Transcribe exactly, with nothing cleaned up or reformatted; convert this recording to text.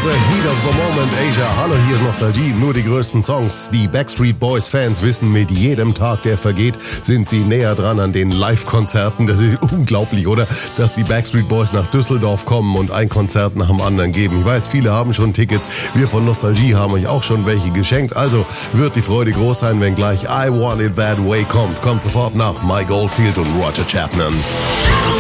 the heat of the moment, Asia. Hallo, hier ist Nostalgie, nur die größten Songs. Die Backstreet Boys Fans wissen, mit jedem Tag, der vergeht, sind sie näher dran an den Live-Konzerten. Das ist unglaublich, oder? Dass die Backstreet Boys nach Düsseldorf kommen und ein Konzert nach dem anderen geben. Ich weiß, viele haben schon Tickets. Wir von Nostalgie haben euch auch schon welche geschenkt. Also wird die Freude groß sein, wenn gleich I Want It That Way kommt. Kommt sofort nach Mike Oldfield und Roger Chapman.